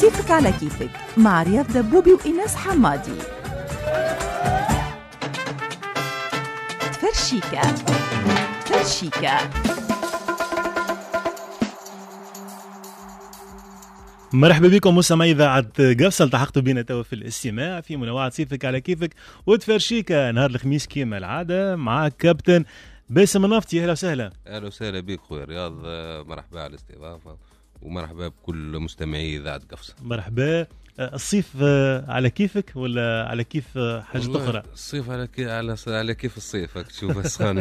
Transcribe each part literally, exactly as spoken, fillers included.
صيفك على كيفك مع رياض دبوبي وإناس حمادي. تفرشيكا تفرشيكا. مرحبا بكم مستمعي إذاعة قفصة. التحقتوا بنا توا في الاستماع في منوعات صيفك على كيفك وتفرشيكا نهار الخميس كيما العادة مع كابتن باسم النفطي. أهلا وسهلا. أهلا وسهلا بك خويا رياض، مرحبا على الاستضافة ومرحبا بكل مستمعي إذاعة قفصة. مرحبا. الصيف على كيفك ولا على كيف حاجة أخرى؟ الصيف على كي على على كيف الصيف تشوف السخانة.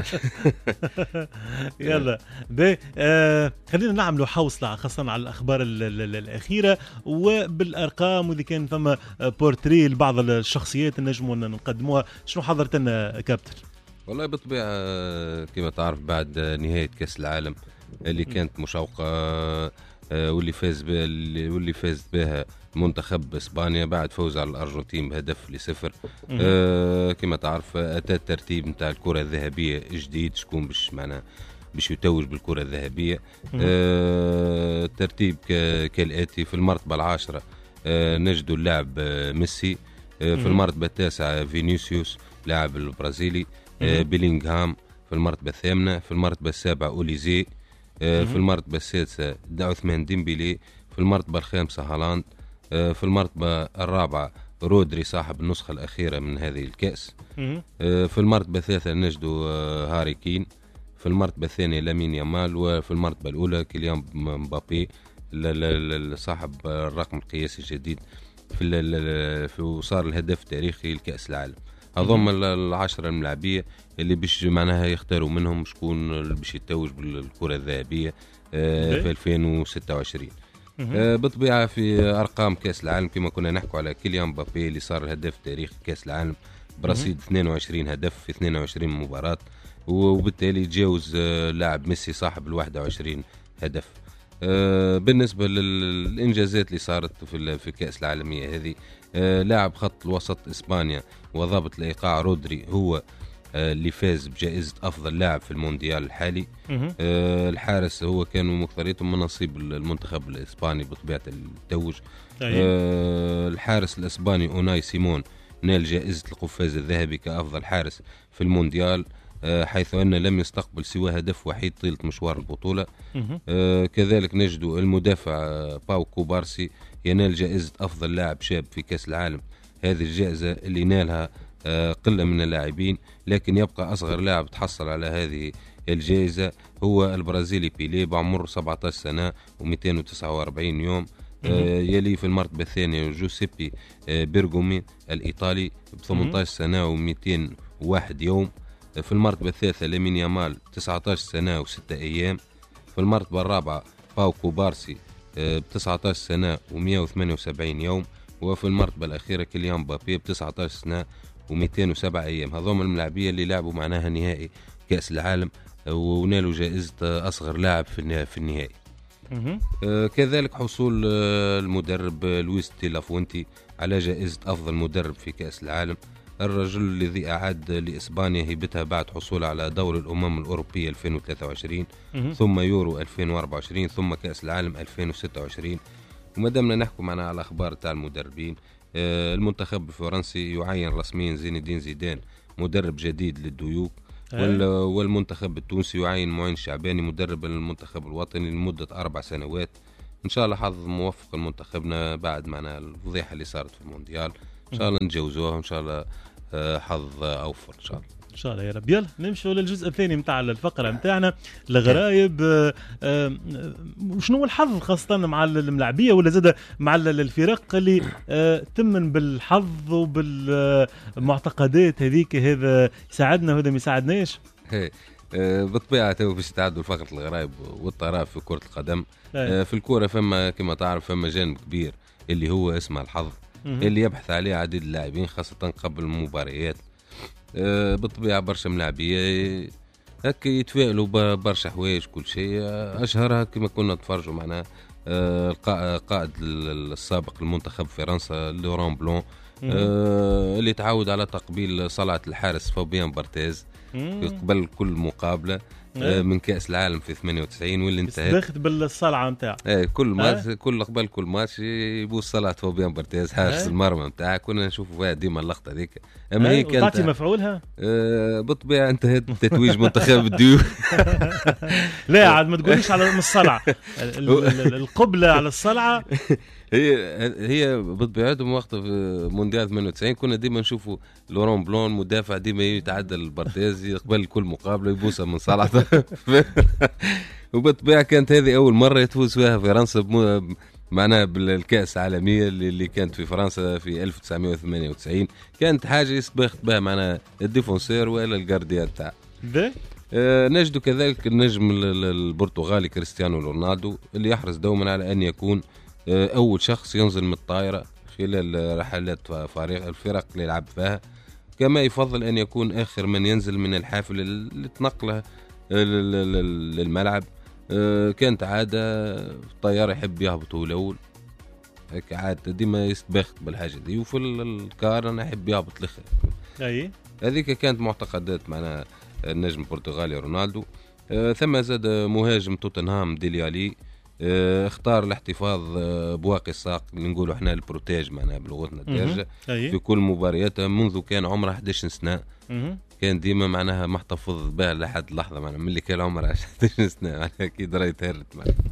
يلا باهي، آه خلينا نعملوا حوصلة خاصة على الأخبار ال ال الأخيرة وبالأرقام، وإذا كان فما بورتري لبعض الشخصيات نجموا نقدموها. شنو حضرت لنا كابتن؟ والله بالطبيعة كما تعرف بعد نهاية كأس العالم اللي كانت مشوقة واللي فاز واللي فاز بها منتخب اسبانيا بعد فوز على الارجنتين بهدف لصفر. آه كما تعرف اتى الترتيب نتاع الكره الذهبيه جديد، شكون باش معنا باش يتوج بالكره الذهبيه. آه الترتيب كالاتي: في المرتبه العاشره آه نجد اللاعب آه ميسي، آه في المرتبه التاسعه فينيسيوس لاعب البرازيلي، آه بيلينغهام في المرتبه الثامنه، في المرتبه السابعه اوليزي، آه في المرتبه السادسه عثمان ديمبيلي، في المرتبه الخامسه هالاند، في المرتبة الرابعة رودري صاحب النسخة الأخيرة من هذه الكأس. في المرتبة الثالثة نجد هاري كين، في المرتبة الثانية لامين يامال، وفي المرتبة الأولى كيليان مبابي صاحب الرقم القياسي الجديد في في وصار الهدف التاريخي لكأس العالم. هذوما العشرة الملاعبية اللي باش معناها يختاروا منهم شكون باش يتوج بالكرة الذهبية في ألفين وستة وعشرين. آه بالطبيعة في أرقام كأس العالم كما كنا نحكوا على كيليان مبابي اللي صار الهداف التاريخي كأس العالم برصيد اثنين وعشرين هدف في اثنين وعشرين مباراة، وبالتالي تجاوز آه لاعب ميسي صاحب الواحد وعشرين هدف. آه بالنسبة للإنجازات اللي صارت في في كأس العالمية هذه، آه لاعب خط الوسط إسبانيا وضابط الإيقاع رودري هو اللي فاز بجائزة أفضل لاعب في المونديال الحالي. آه الحارس هو كانوا مختاريتهم من نصيب المنتخب الإسباني بطبيعة التوج. آه الحارس الإسباني أوناي سيمون نال جائزة القفاز الذهبي كأفضل حارس في المونديال، آه حيث أن لم يستقبل سوى هدف وحيد طيلة مشوار البطولة. آه كذلك نجد المدافع باو كوبارسي ينال جائزة أفضل لاعب شاب في كأس العالم. هذه الجائزة اللي نالها قلة من اللاعبين، لكن يبقى أصغر لاعب تحصل على هذه الجائزة هو البرازيلي بيليه بعمر سبعة عشر سنة ومئتين وتسعة وأربعين يوم. آه يلي في المرتبة الثانية جوسيبي آه بيرغومي الإيطالي ب ثمانية عشر سنة ومئتين وواحد يوم. آه في المرتبة الثالثة لامين يامال تسعة عشر سنة وستة أيام. في المرتبة الرابعة باو كوبارسي آه ب تسعة عشر سنة ومئة وثمانية وسبعين يوم. وفي المرتبة الأخيرة كيليان مبابي ب تسعة عشر سنة ومئتين وسبعة أيام. هذوم الملاعبية اللي لعبوا معناها نهائي كأس العالم ونالوا جائزة أصغر لاعب في النهائي. آه كذلك حصول آه المدرب لويس دي لافونتي على جائزة أفضل مدرب في كأس العالم، الرجل الذي أعاد لإسبانيا هيبتها بعد حصول على دور الأمم الأوروبية ألفين وثلاثة وعشرين ثم يورو ألفين وأربعة وعشرين ثم كأس العالم ألفين وستة وعشرين. ومدامنا نحكم معنا على أخبار تاع المدربين، آه المنتخب الفرنسي يعين رسميا زين الدين زيدان مدرب جديد للديوك، والمنتخب التونسي يعين معين شعباني مدرب المنتخب الوطني لمدة أربع سنوات. إن شاء الله حظ موفق لمنتخبنا بعد معنا الفضيحة اللي صارت في المونديال، إن شاء الله نتجاوزوها وإن شاء الله حظ أوفر إن شاء الله. ان شاء الله يا رب. يلا نمشوا للجزء الثاني متاع الفقره متاعنا الغرايب. وشنو الحظ خاصه مع الملاعبيه ولا زاد مع الفرق اللي تمن بالحظ وبالمعتقدات هذيك، هذا يساعدنا وهذا ما يساعدناش؟ بالطبيعه تو باش تعدوا فقره الغرايب والطرف في كره القدم. في الكوره فما كما تعرف فما جانب كبير اللي هو اسمه الحظ اللي يبحث عليه عديد اللاعبين خاصه قبل المباريات. أه بالطبيعة برشا ملاعبية هكا يتفائلوا برشا حوايج كل شيء، أشهرها كما كنا نتفرجوا معنا أه القائد السابق للمنتخب فرنسا لوران بلون أه اللي تعود على تقبيل صلعة الحارس فابيان بارتيز قبل كل مقابلة. آه من كأس العالم في ثمانية وتسعين واللي انتهت دخلت بالصلعة نتاعه. ايه كل ماتش كل قبل كل ماتش يبوس صلاة فوبيان بارتيز حارس المرمى نتاعه، كنا نشوفوا فيها ديما اللقطة هذيك. اما هي كانت تعطي مفعولها آه بالطبيعة انتهت تتويج منتخب الديو. لا عاد ما تقوليش على الصلعة القبلة على الصلعة. هي هي بطبيعتهم وقت في مونديال ثمانية وتسعين كنا ديما نشوفوا لورون بلون مدافع ديما يتعدى البارتيز قبل كل مقابله يبوسها من صلعته. وبالطبيعه كانت هذه اول مره يتفوز فيها فرنسا معناها بالكاس العالميه اللي كانت في فرنسا في ألف وتسعمائة وثمانية وتسعين. كانت حاجه يسبخت بها معناها الديفونسير ولا الجارديان تاع. آه نجد كذلك النجم البرتغالي كريستيانو رونالدو اللي يحرص دوما على ان يكون أول شخص ينزل من الطائرة خلال رحلات فريق الفرق اللي يلعب فيها، كما يفضل أن يكون آخر من ينزل من الحافل اللي تنقله للملعب. كانت عادة الطيارة يحب يهبطوا الأول هيك عادة ديما يستبخت بالحاجة دي، وفي الكار أنا أحب يهبط الآخر. أي هذيك كانت معتقدات معنا النجم البرتغالي رونالدو. ثم زاد مهاجم توتنهام ديليالي اختار الاحتفاظ بواقي الساق اللي نقولوا احنا البروتيج معناها بلغتنا الدارجه في كل مبارياته منذ كان عمره أحد عشر سنه. كان ديما معناها محتفظ بها لحد لحظه معناها من اللي كان عمره أحد عشر سنه معناها اكيد راهي تهرت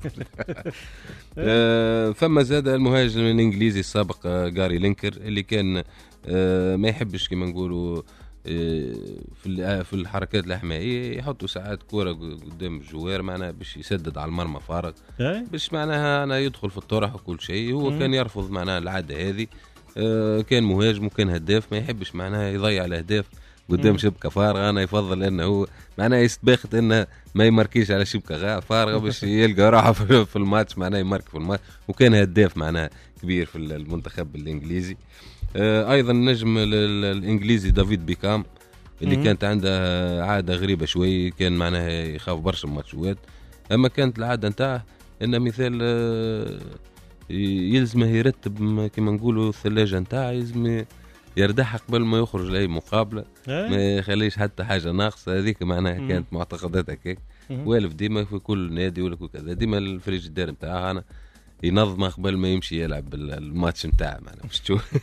معناها. ثم زاد المهاجم الانجليزي السابق جاري لينكر اللي كان ما يحبش كما نقولوا في في الحركات الإحمائية يحطوا ساعات كورة قدام الجوار معناها باش يسدد على المرمى فارغ باش معناها أنا يدخل في الطرح وكل شيء. هو مم. كان يرفض معناها العادة هذه. آه كان مهاجم وكان هداف ما يحبش معناها يضيع الأهداف قدام شبكة فارغة. أنا يفضل أنه معناها يستبخت أنه ما يماركيش على شبكة فارغة باش يلقى راحة في الماتش معناها يمارك في الماتش. وكان هداف معناها كبير في المنتخب الإنجليزي. آه ايضا النجم الانجليزي دافيد بيكام اللي مم. كانت عنده عاده غريبه شوي، كان معناها يخاف برشا ماتشات. اما كانت العاده نتاعه انه مثال آه يلزمه يرتب كما نقولوا الثلاجه نتاعه، يلزم يردحها قبل ما يخرج لاي مقابله ما يخليش حتى حاجه ناقصه. هذيك معناها مم. كانت معتقدات هكاك. والف ديما في كل نادي ولا كذا ديما الفريجيدير نتاعها انا ينظمه قبل ما يمشي يلعب الماتش نتاعه معنا مش تشوف.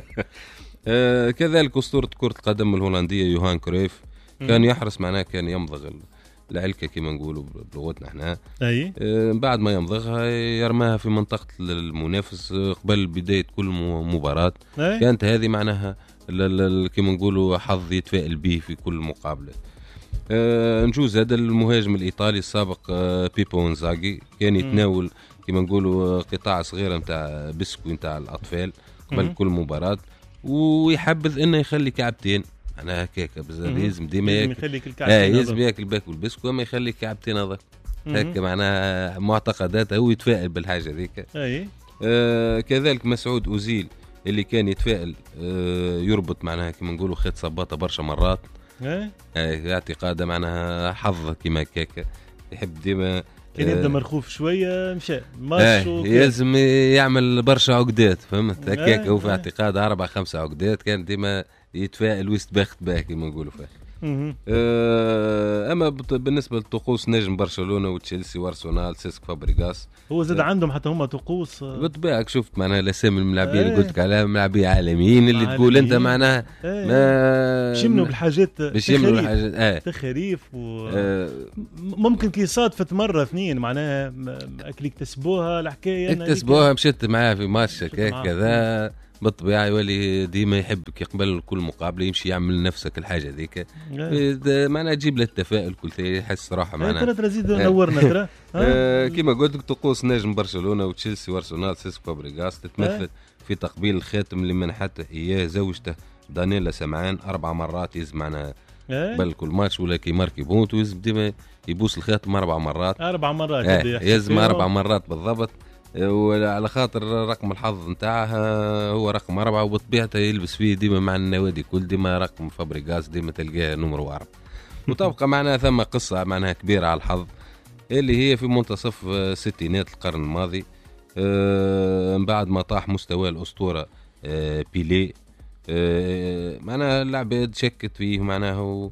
آه كذلك أسطورة كرة القدم الهولندية يوهان كرويف كان يحرص معناه كان يمضغ العلكة كما نقولوا بلغتنا احنا. أي آه بعد ما يمضغها يرماها في منطقة المنافس قبل بداية كل مباراة. أي. كانت هذه معناها كما نقولوا حظ يتفائل به في كل مقابلة. آه نجوز هذا المهاجم الإيطالي السابق آه بيبو إنزاغي كان يتناول كما نقولوا قطاع صغيرة متاع بسكوي متاع الأطفال قبل مم. كل مباراة، ويحبذ إنه يخلي كعبتين أنا هكاك بزاف لازم ديما ياكل آه لازم ياكل باكل بسكوي ما يخلي كعبتين هذاك هكا معناها معتقداته هو يتفائل بالحاجة ذيك. أي آه كذلك مسعود أوزيل اللي كان يتفائل آه يربط معناها كما نقولوا خيط صباطة برشا مرات. أي آه اعتقاده معناها حظ كما هكاك يحب ديما كان يبدا مرخوف شويه مشى ماتش آه يلزم يعمل برشا عقدات فهمت هكاك. هو في اعتقاد اربع خمسه عقدات كان ديما يتفائل ويستبخت بها كما نقولوا فيه. آه اما بالنسبه لطقوس نجم برشلونه وتشيلسي وارسنال سيسك فابريغاس هو زاد عندهم حتى هما طقوس بالطبيعه. شفت معناها الاسامي الملاعبين اللي قلت لك عليها ملاعبين عالميين اللي عالمين. تقول انت معناها ما يشملوا بالحاجات باش يملوا الحاجات اه تخريف و آه ممكن كي صادفت مره اثنين معناها اكل يكتسبوها الحكايه اكتسبوها مشيت معاه في ماتش كذا بالطبيعة يولي ديما يحب كي قبل كل مقابلة يمشي يعمل نفسك الحاجة ذيك معناها تجيب له التفاؤل كل شيء يحس راحة معناها. ترى ترى زيد نورنا ترى آه كيما قلت لك طقوس نجم برشلونة وتشيلسي وارسنال سيسك فابريغاس تتمثل في تقبيل الخاتم اللي منحته إياه زوجته دانيلا سمعان أربع مرات يزم معناها قبل كل ماتش ولا كي ماركي بونت ويزم ديما يبوس الخاتم أربع مرات أربع مرات آه يزم أربع مرات بالضبط. وعلى خاطر رقم الحظ نتاعها هو رقم أربعة وبطبيعته يلبس فيه ديما مع النوادي كل ديما رقم فابريغاس ديما تلقاه نمرو أربعة. وتبقى معناها ثم قصة معناها كبيرة على الحظ اللي هي في منتصف ستينات القرن الماضي آه بعد ما طاح مستوى الأسطورة آه بيلي آه معناها العباد شكت فيه معناها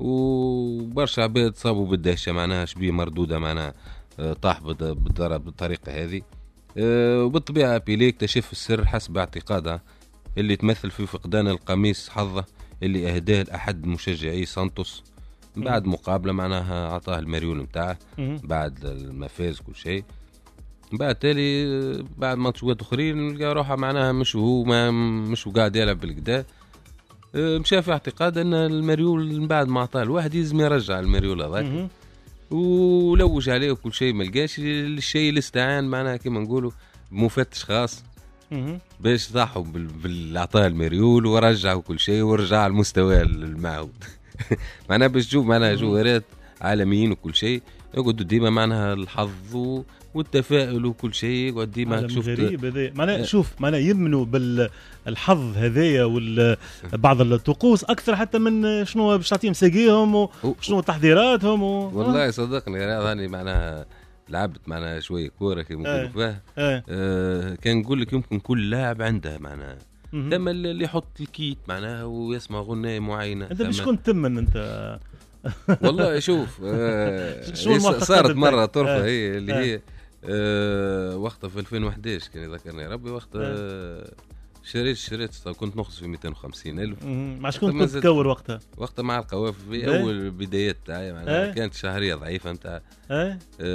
وبرشا عباد صابوا بالدهشه معناها شبيه مردوده معناها طاح بالضرب بالطريقه هذه. وبالطبيعه بيليه اكتشف السر حسب اعتقادها اللي تمثل في فقدان القميص حظه اللي اهداه لاحد مشجعي سانتوس بعد مقابله معناها اعطاه المريول نتاعه بعد ما فاز كل شيء. بعد تالي بعد ماتشات اخرين لقى روحه معناها مش هو ما مش هو قاعد يلعب بالكدا. مشى في اعتقاد ان المريول من بعد ما اعطاه الواحد يلزم يرجع المريول هذاك، ولوج عليه وكل شيء ما لقاش الشيء اللي استعان معناها كما نقولوا بمفتش خاص باش صاحوا بالعطاء المريول ورجعوا كل شيء ورجع المستوى المعهود. معناها باش تشوف معناها جوهرات عالميين وكل شيء يقعدوا ديما معناها الحظ والتفاؤل وكل شيء يقعد ديما شفت غريب هذا معناها شوف معناها يمنوا بالحظ هذايا وبعض الطقوس اكثر حتى من شنو باش تعطيهم ساقيهم وشنو تحضيراتهم و... والله صدقني راني معناها لعبت معناها شويه كوره كما نقولوا فيها آه. آه كان نقول لك يمكن كل لاعب عنده معناها ثم اللي يحط الكيت معناها ويسمع غنايه معينه. انت باش كنت تمن انت؟ والله شوف آه صارت مره طرفه آه. هي اللي آه. هي آه وقتها في ألفين وأحد عشر كان يذكرني ربي وقتها آه. شريت شريت كنت نقص في مئتين وخمسين ألف. مع شكون كنت تكور وقتها؟ وقتها مع القوافل في أول البدايات تاعي معناها آه. كانت شهرية ضعيفة نتاع آه.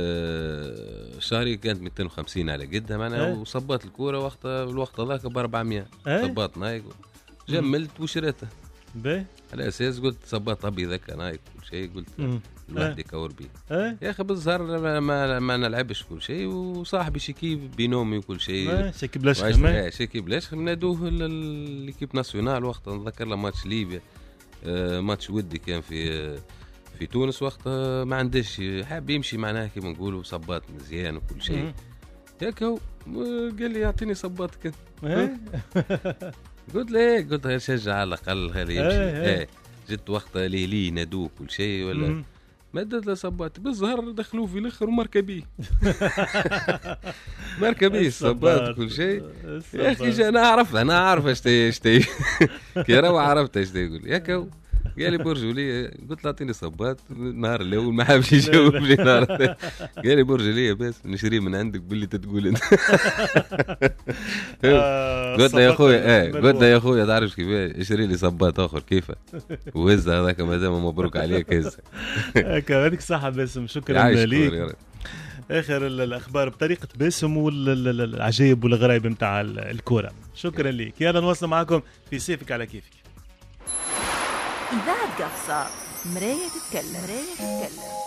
آه شهرية كانت مئتين وخمسين على قدها معناها آه. وصبات الكورة وقتها الوقت هذاك ب أربعمية آه. صبات نايك جملت وشريتها باهي على اساس قلت صباط ابيض هكا نايك كل شيء قلت الواحد يكور بيه أه؟ يا اخي بالظهر ما, ما, ما نلعبش كل شيء وصاحبي شيكي بينومي وكل شيء أه شيكي بلاش اه شيكي بلاش نادوه للكيب ناسيونال وقتها نذكر له ماتش ليبيا آه ماتش ودي كان في في تونس وقتها ما عندش حاب يمشي معناها كيما نقولوا صباط مزيان وكل شيء هكا قال لي يعطيني صباط كان أه؟ قلت له قلت له شجع على الاقل خليه يمشي. ايه ايه جيت وقتها ليه ليه نادوه كل شيء ولا مدد له صبات بالظهر دخلوه في الاخر ومركبيه مركبيه الصبات كل شيء. يا اخي انا اعرف انا اعرف ايش ايش كي روى عرفت ايش يقول ياك قال لي برجوليه قلت له اعطيني صبات النهار الاول ما حابش يجاوب لي نهار قال لي برجوليه بس نشري من عندك باللي تقول انت. قلت له يا خويا ايه قلت له يا خويا تعرف كيفاش اشتري لي صبات اخر كيفه وهز هذاك مادام مبروك عليك هز هذيك صح باسم شكرا لك. اخر الاخبار بطريقه باسم والعجائب والغرايب نتاع الكوره. شكرا لك. يلا نواصل معكم في سيفك على كيفك. إذاعة قفصة مراية تتكلم مراية تتكلم